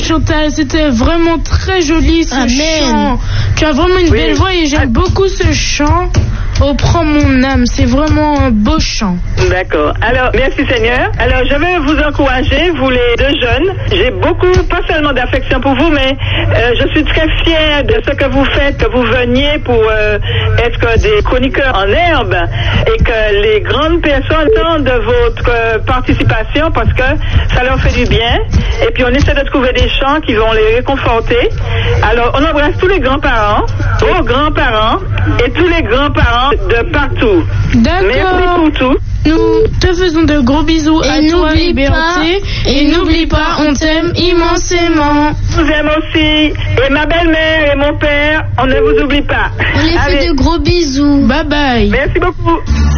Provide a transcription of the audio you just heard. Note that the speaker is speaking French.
Chantal, c'était vraiment très joli ce chant. Tu as vraiment une belle voix et j'aime beaucoup ce chant. Oh, prends mon âme, c'est vraiment un beau chant. D'accord. Alors, merci Seigneur. Alors, je vais vous encourager, vous les deux jeunes. J'ai beaucoup, pas seulement d'affection pour vous, mais je suis très fière de ce que vous faites, que vous veniez pour être des chroniqueurs en herbe et que les grandes personnes attendent de votre participation parce que ça leur fait du bien. Et puis, on essaie de trouver des chants qui vont les réconforter. Alors, on embrasse tous les grands-parents, vos grands-parents et tous les grands-parents de partout. D'accord. Merci pour tout. Nous te faisons de gros bisous à toi et Béanté. Et n'oublie pas, on t'aime immensément. Je vous aime aussi. Et ma belle-mère et mon père, on ne vous oublie pas. On les fait de gros bisous. Bye bye. Merci beaucoup.